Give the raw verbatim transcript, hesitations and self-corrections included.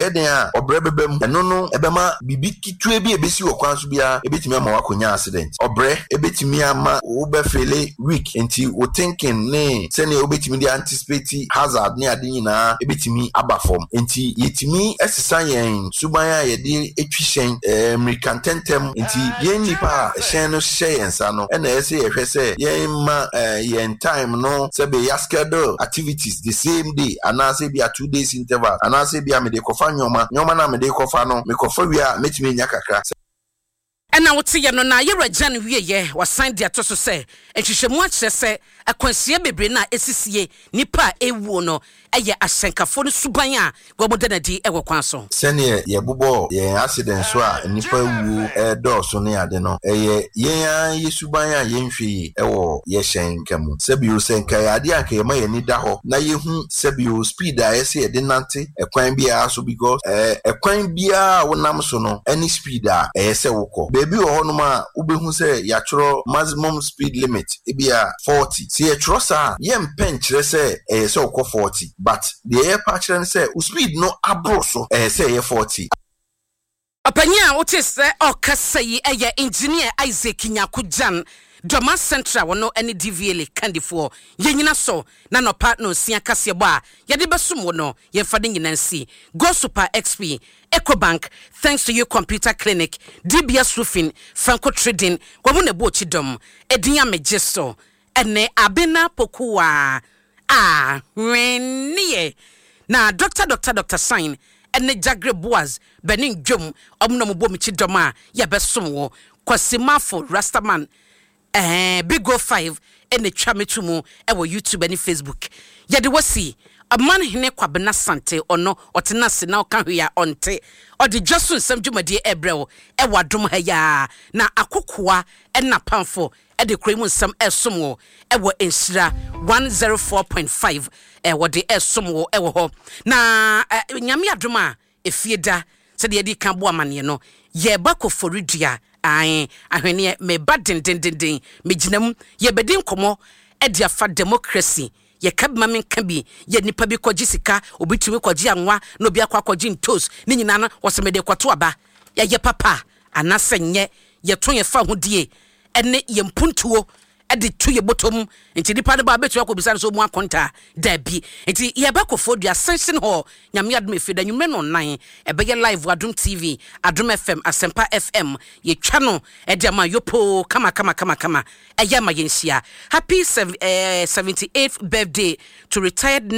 ɛyɛ den a obre bebem ɛno no ɛbɛma bibi kitue bi ebesi wɔ kwan so bia ebetimi ama wakonya accident obre ebetimi ama wo be fele weak enti wo thinking ne sɛ ne obetimi dey anticipate hazard ne ade nyina ebetimi aba form enti yetimi esesa yɛn suban a yɛde etwi hyɛn American tentem enti yɛn nipa hyɛn no hyɛ yɛn sa no ɛna ɛsɛ yɛhwɛ sɛ yɛn ma yɛn time no sɛ be schedule activities the same day anase be a two days interval anase be a me de kofa nyoma nyoma na me de kofa no me kofa wi a metimi nya kakra. Ena wote ye no na ye regya no wie ye wasan de ato so se ehwehwemu a kyerɛ sɛ akwansie bebre na esisie nipa ewu no eye asenkafo no suban a gwabode na di ewo kwan so sɛne ye bobɔ ye accident so a nipa wu e do so ne ade no eye ye ye suban a ye nhwe yi ewo ye hyɛn kamu sɛbio sɛnka ade anka ye ma ye ni da hɔ na ye hu sɛbio speed a ye se ye de nante ekwan bia so because eh ekwan bia wonam so no any speed a eye se wokɔ bebi wo honom a ubehu sɛ yatro maximum speed limit ebia forty si yatro sa ye mpen kyerɛ sɛ eye sɛ wokɔ forty but the air patch and say speed no abro so eh say forty. Opanya what is the okasai eye engineer Isaac Nyakujan Doma Central wono any D V L candifo yenyina so na no partner sia kase bo a yede besum wono ye fade nyinansi Go Super X P Ecobank thanks to your computer clinic D B S roofing Franco trading kwamu ne bo chidom edinya mejeso ene abena pokuwa ah renie na doctor doctor doctor sign ene Jagre Boaz benin dwom omno mo bo mi chidom a ye besom wo kwasimafo Rastaman eh Big Go five ene twametumu e wo YouTube and Facebook yede wasi aman hene kwabena sante ono otena se na oka hwea onte odi dwaso nsam dwumade ebrew e wadom ha ya na akokoa ena pamfo e de kremu nsam esom wo e wo ensira one oh four point five e wo de esom wo e wo ho na nyame adom a efieda se de di kan bo amane no ye ba koforidua ai ahwene me baden den den den me ginam ye bedin komo e de afa democracy ye kabma men kabi ye nipa bi kwaji sika obitumi kwaji anwa no bi akwa kwaji ntos ni nyina na wosemede kwato aba ye ye papa anase nye ye to ye fa hodie ene ye mpuntuo edi tu ye botom enti nipa de ba betu akobisa so mu akonta da bi enti ye ba kofodua sensin ho nyame adom efida nwume no nan e be ye live Adom T V Adom F M Asempa F M ye twa no e de ma yopo kama kama kama kama e ye ma yensia happy seventy-eighth birthday to retired